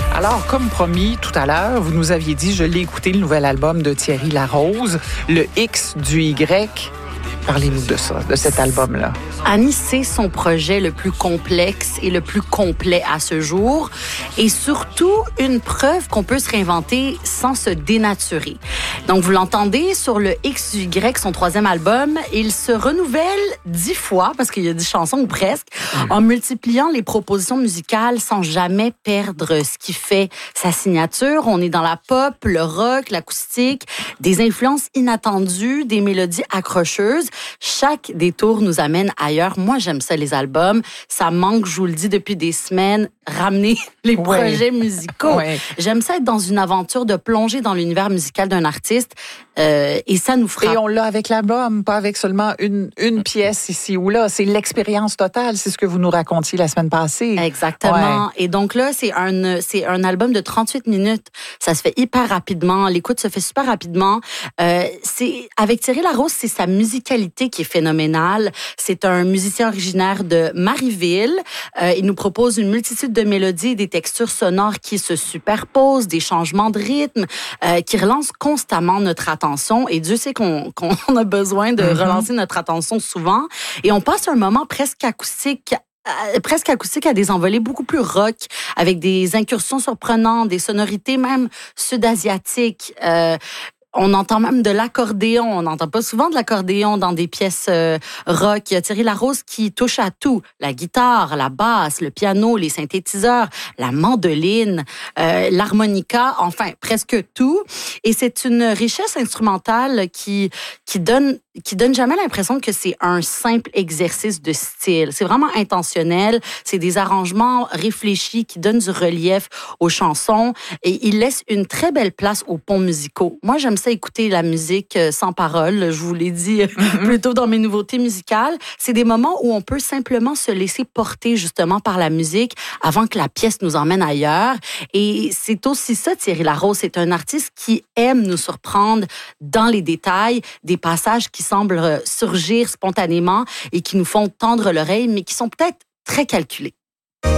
Alors, comme promis tout à l'heure, vous nous aviez dit, je l'ai écouté, le nouvel album de Thierry Larose, le X du Y. Parlez-nous de ça, de cet album-là. Annie, c'est son projet le plus complexe et le plus complet à ce jour. Et surtout, une preuve qu'on peut se réinventer sans se dénaturer. Donc, vous l'entendez sur le X du Y, son troisième album. Il se renouvelle 10 fois, parce qu'il y a 10 chansons ou presque, en multipliant les propositions musicales sans jamais perdre ce qui fait sa signature. On est dans la pop, le rock, l'acoustique, des influences inattendues, des mélodies accrocheuses. Chaque détour nous amène ailleurs. Moi, j'aime ça, les albums. Ça manque, je vous le dis, depuis des semaines, ramener les projets musicaux. Ouais. J'aime ça être dans une aventure de plonger dans l'univers musical d'un artiste et ça nous frappe. Et on l'a avec l'album, pas avec seulement une pièce ici ou là. C'est l'expérience totale. C'est ce que vous nous racontiez la semaine passée. Exactement. Ouais. Et donc là, c'est un album de 38 minutes. Ça se fait hyper rapidement. L'écoute se fait super rapidement. Avec Thierry Larose, c'est sa musicalité qui est phénoménale. C'est un musicien originaire de Marieville. Il nous propose une multitude de mélodies et des textures sonores qui se superposent, des changements de rythme, qui relancent constamment notre attention. Et Dieu sait qu'on a besoin de relancer notre attention souvent. Et on passe un moment presque acoustique à des envolées beaucoup plus rock, avec des incursions surprenantes, des sonorités même sud-asiatiques. On entend même de l'accordéon. On n'entend pas souvent de l'accordéon dans des pièces rock. Il y a Thierry Larose qui touche à tout. La guitare, la basse, le piano, les synthétiseurs, la mandoline, l'harmonica, enfin, presque tout. Et c'est une richesse instrumentale qui donne jamais l'impression que c'est un simple exercice de style. C'est vraiment intentionnel. C'est des arrangements réfléchis qui donnent du relief aux chansons et il laisse une très belle place aux ponts musicaux. Moi, j'aime ça écouter la musique sans parole. Je vous l'ai dit plus tôt dans mes nouveautés musicales. C'est des moments où on peut simplement se laisser porter justement par la musique avant que la pièce nous emmène ailleurs. Et c'est aussi ça, Thierry Larose. C'est un artiste qui aime nous surprendre dans les détails, des passages qui semblent surgir spontanément et qui nous font tendre l'oreille, mais qui sont peut-être très calculés.